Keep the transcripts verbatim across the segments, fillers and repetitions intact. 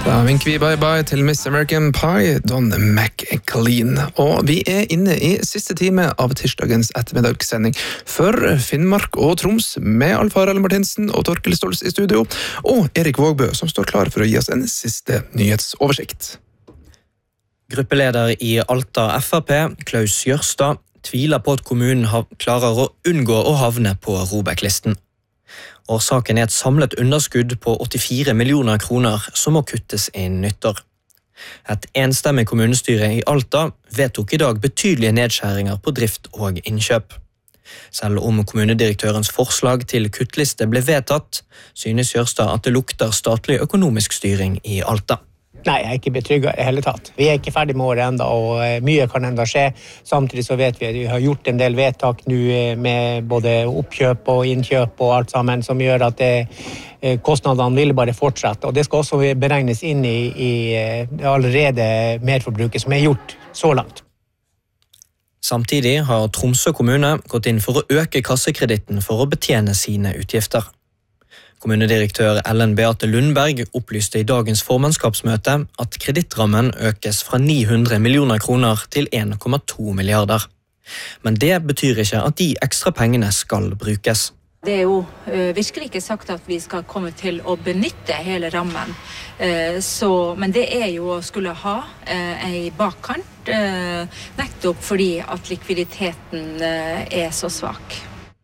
Da vinker vi bye-bye til Miss American Pie, Don McLean. Og vi er inne i siste time av tirsdagens ettermiddagssending for Finnmark og Troms med Alf Harald Martinsen og Torkel Stolz i studio, og Erik Vågbø som står klar for å gi oss en siste nyhetsoversikt. Gruppeleder i Alta F R P, Klaus Jørstad, tviler på at kommunen klarer å unngå å havne på ROBEK-listen. Årsaken er et samlet underskudd på åttifire millioner kroner som må kuttes innen nyttår. Et enstemmig kommunestyre i Alta vedtok i dag betydelige nedskjæringer på drift og innkjøp. Selv om kommunedirektørens forslag til kuttliste ble vedtatt, synes Jørstad at det lukter statlig økonomisk styring i Alta. Nei, jeg er ikke betrygget i hele tatt. Vi er ikke ferdig med året enda, og mye kan enda skje. Samtidig så vet vi at vi har gjort en del vedtak nå med både oppkjøp og innkjøp og alt sammen, som gjør at det, kostnadene vil bare fortsette. Og det skal også beregnes inn i, i allerede merforbruket som er gjort så langt. Samtidig har Tromsø kommune gått inn for å øke kassekreditten for å betjene sine utgifter. Kommunedirektør Ellen Beate Lundberg opplyste i dagens formannskapsmøte at kredittrammen økes fra ni hundre millioner kroner til en komma to milliarder. Men det betyr ikke at de ekstra pengene skal brukes. Det er jo virkelig ikke sagt at vi skal komme til å benytte hele rammen, så, men det er jo å skulle ha en bakkant, nettopp fordi at likviditeten er så svak.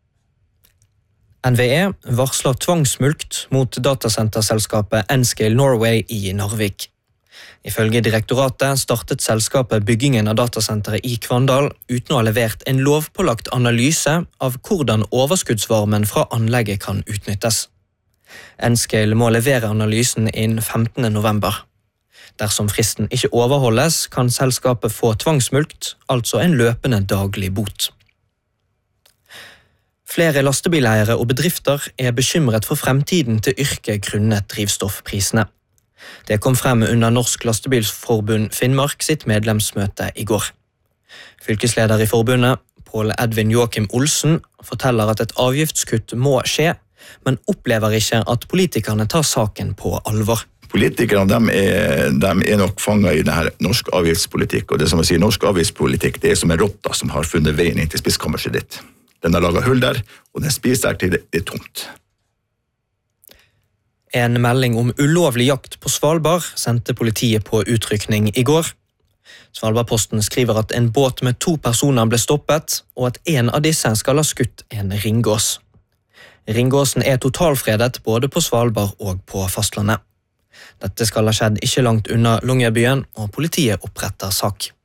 N V E varsler tvangsmulkt mot datasenterselskapet N-Scale Norway i Narvik. Ifølge direktoratet startet selskapet byggingen av datasenteret i Kvandal uten å ha levert en lovpålagt analyse av hvordan overskuddsvarmen fra anlegget kan utnyttes. N-Scale må levere analysen innen femtende november. Dersom fristen ikke overholdes, kan selskapet få tvangsmulkt, altså en løpende daglig bot. Flere lastebileiere og bedrifter er bekymret for fremtiden til yrket grunnet drivstoffprisene. Det kom frem under Norsk Lastebilforbund Finnmark sitt medlemsmøte i går. Fylkesleder i forbundet, Pål Edvin Joakim Olsen, forteller at et avgiftskutt må skje, men opplever ikke at politikerne tar saken på alvor. Politikerne de er, de er nok fanget i denne norsk avgiftspolitikk, og det som jeg sier, norsk avgiftspolitikk det er som en rotta som har funnet veien inn til spiskammerset ditt. Den har laget hull der, og den spiser der til det er tomt. En melding om ulovlig jakt på Svalbard sendte politiet på utrykning i går. Svalbardposten skriver at en båt med to personer ble stoppet, og at en av disse skal ha skutt en ringgås. Ringgåsen er totalfredet både på Svalbard og på fastlandet. Dette skal ha skjedd ikke langt unna Longyearbyen, og politiet oppretter sak.